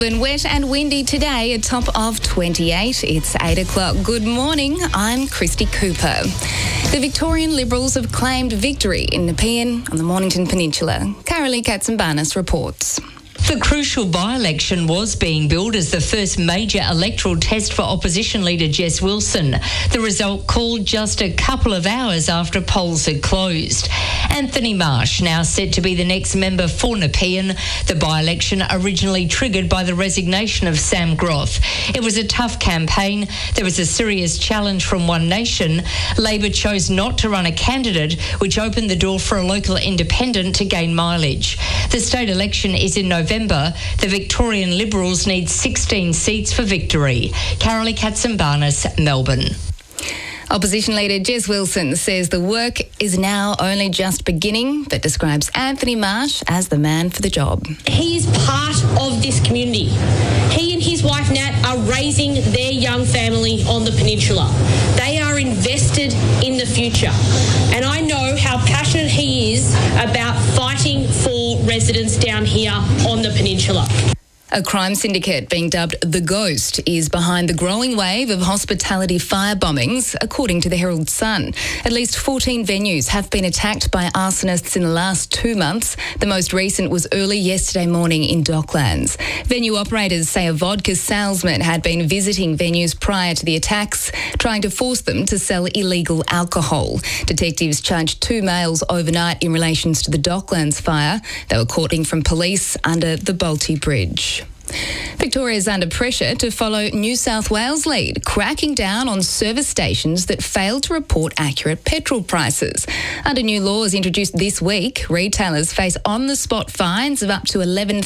Wet and windy today, a top of 28. It's 8 o'clock. Good morning. I'm Christy Cooper. The Victorian Liberals have claimed victory in Nepean on the Mornington Peninsula. Carolee Katsambanis reports. The crucial by-election was being billed as the first major electoral test for opposition leader Jess Wilson. The result called just a couple of hours after polls had closed. Anthony Marsh now set to be the next member for Nepean. The by-election originally triggered by the resignation of Sam Groth. It was a tough campaign. There was a serious challenge from One Nation. Labor chose not to run a candidate, which opened the door for a local independent to gain mileage. The state election is in November. The Victorian Liberals need 16 seats for victory. Carolee Katsambanis, Melbourne. Opposition leader Jess Wilson says the work is now only just beginning, but describes Anthony Marsh as the man for the job. He is part of this community. He and his wife Nat are raising their young family on the peninsula. They are invested in the future. And I know how passionate he is about fighting for residents down here on the peninsula. A crime syndicate being dubbed The Ghost is behind the growing wave of hospitality fire bombings, according to the Herald Sun. At least 14 venues have been attacked by arsonists in the last 2 months. The most recent was early yesterday morning in Docklands. Venue operators say a vodka salesman had been visiting venues prior to the attacks, trying to force them to sell illegal alcohol. Detectives charged 2 males overnight in relation to the Docklands fire. They were caught from police under the Bolte Bridge. Victoria is under pressure to follow New South Wales' lead, cracking down on service stations that fail to report accurate petrol prices. Under new laws introduced this week, retailers face on-the-spot fines of up to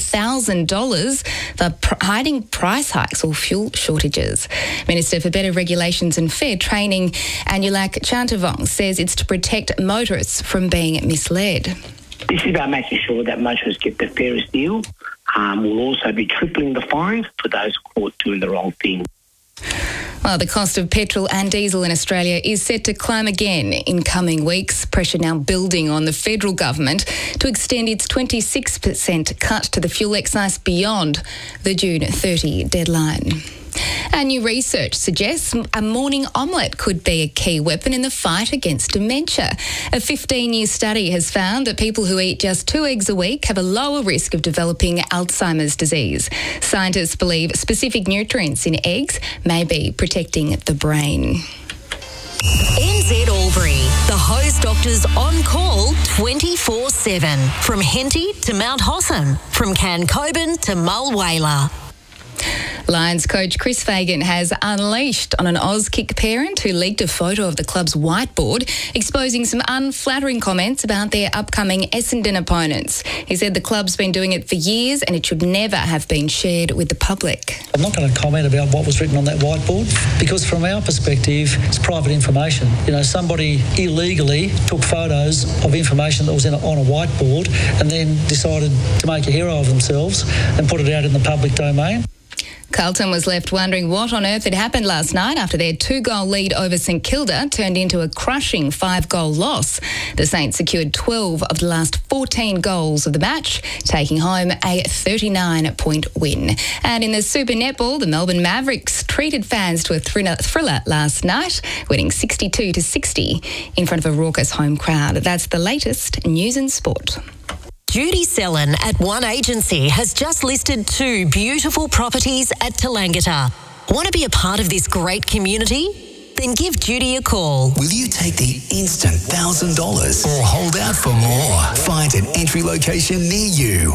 $11,000 for hiding price hikes or fuel shortages. Minister for Better Regulations and Fair Training, Anulak Chantavong, says it's to protect motorists from being misled. This is about making sure that motorists get the fairest deal. We'll also be tripling the fines for those caught doing the wrong thing. Well, the cost of petrol and diesel in Australia is set to climb again in coming weeks. Pressure now building on the federal government to extend its 26% cut to the fuel excise beyond the June 30 deadline. And new research suggests a morning omelette could be a key weapon in the fight against dementia. A 15-year study has found that people who eat just 2 eggs a week have a lower risk of developing Alzheimer's disease. Scientists believe specific nutrients in eggs may be protecting the brain. NZ Albury, the Hose Doctors on call 24/7. From Henty to Mount Hossam, from Cancoban to Mulwala. Lions coach Chris Fagan has unleashed on an Auskick parent who leaked a photo of the club's whiteboard, exposing some unflattering comments about their upcoming Essendon opponents. He said the club's been doing it for years and it should never have been shared with the public. I'm not going to comment about what was written on that whiteboard because from our perspective, it's private information. You know, somebody illegally took photos of information that was on a whiteboard and then decided to make a hero of themselves and put it out in the public domain. Carlton was left wondering what on earth had happened last night after their 2-goal lead over St Kilda turned into a crushing 5-goal loss. The Saints secured 12 of the last 14 goals of the match, taking home a 39-point win. And in the Super Netball, the Melbourne Mavericks treated fans to a thriller last night, winning 62-60 in front of a raucous home crowd. That's the latest news and sport. Judy Sellen at One Agency has just listed 2 beautiful properties at Talangata. Want to be a part of this great community? Then give Judy a call. Will you take the instant $1,000 or hold out for more? Find an entry location near you.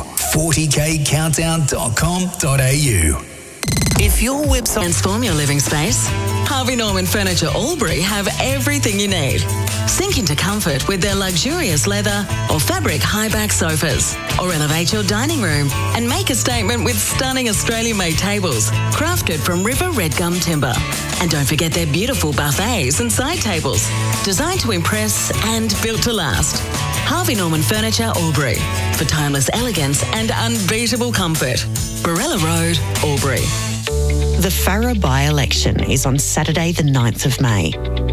40kcountdown.com.au. If your website transform your living space, Harvey Norman Furniture Albury have everything you need. Sink into comfort with their luxurious leather or fabric high-back sofas. Or elevate your dining room and make a statement with stunning Australian-made tables crafted from River Red Gum timber. And don't forget their beautiful buffets and side tables, designed to impress and built to last. Harvey Norman Furniture Albury, for timeless elegance and unbeatable comfort. Barella Road, Albury. The Farrer by-election is on Saturday the 9th of May.